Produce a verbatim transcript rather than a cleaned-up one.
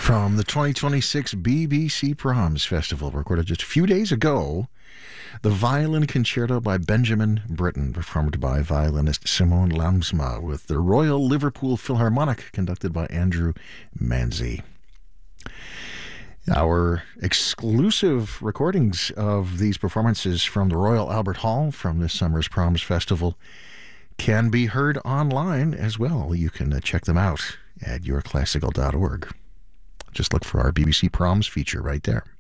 From the twenty twenty-six B B C Proms Festival, recorded just a few days ago, the Violin Concerto by Benjamin Britten, performed by violinist Simone Lamsma, with the Royal Liverpool Philharmonic, conducted by Andrew Manzi. Our exclusive recordings of these performances from the Royal Albert Hall from this summer's Proms Festival can be heard online as well. You can uh, check them out at your classical dot org. Just look for our B B C Proms feature right there.